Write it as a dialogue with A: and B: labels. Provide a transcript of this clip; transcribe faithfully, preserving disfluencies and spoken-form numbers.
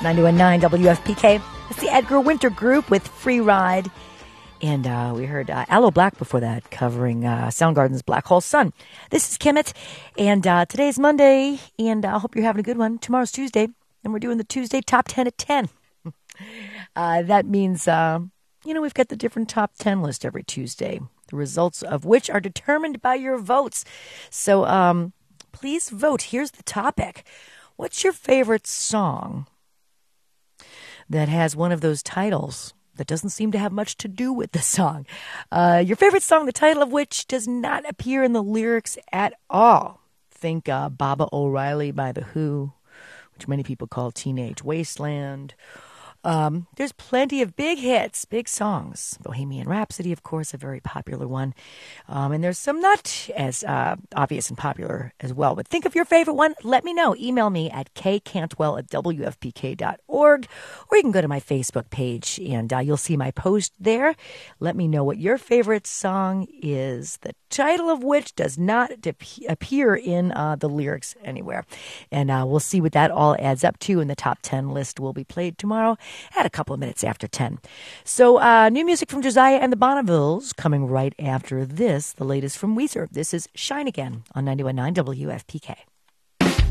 A: ninety-one point nine W F P K. It's the Edgar Winter Group with Free Ride. And uh, we heard uh, Aloe Black before that, covering uh, Soundgarden's Black Hole Sun. This is Kimmett, and uh, today's Monday, and I hope you're having a good one. Tomorrow's Tuesday, and we're doing the Tuesday Top ten at ten. uh, that means, uh, you know, we've got the different Top ten list every Tuesday, the results of which are determined by your votes. So um, please vote. Here's the topic. What's your favorite song that has one of those titles that doesn't seem to have much to do with the song? Uh, your favorite song, the title of which does not appear in the lyrics at all. Think uh, Baba O'Reilly by The Who, which many people call Teenage Wasteland. Um, there's plenty of big hits, big songs. Bohemian Rhapsody, of course, a very popular one. Um, and there's some not as uh, obvious and popular as well. But think of your favorite one. Let me know. Email me at k cantwell at w f p k dot org. Or you can go to my Facebook page, and uh, you'll see my post there. Let me know what your favorite song is, the title of which does not de- appear in uh, the lyrics anywhere. And uh, we'll see what that all adds up to. And the top ten list will be played tomorrow at a couple of minutes after ten. So uh, new music from Josiah and the Bonnevilles coming right after this, the latest from Weezer. This is Shine Again on ninety-one point nine W F P K.